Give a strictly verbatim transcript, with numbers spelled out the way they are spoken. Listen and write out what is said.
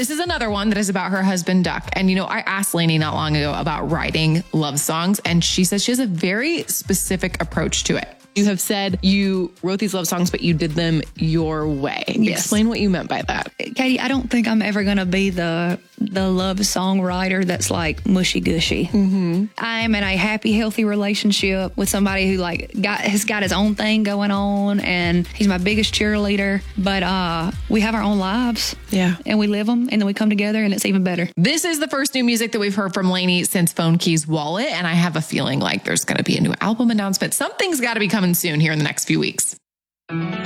This is another one that is about her husband, Duck. And, you know, I asked Lainey not long ago about writing love songs, and she says she has a very specific approach to it. You have said you wrote these love songs, but you did them your way. Yes. Explain what you meant by that. Katie, I don't think I'm ever going to be the the love songwriter that's like mushy gushy. Mm-hmm. I'm in a happy, healthy relationship with somebody who like got has got his own thing going on, and he's my biggest cheerleader. But uh, we have our own lives, yeah, and we live them, and then we come together, and it's even better. This is the first new music that we've heard from Lainey since Phone Keys Wallet, and I have a feeling like there's going to be a new album announcement. Something's got to be coming soon here in the next few weeks.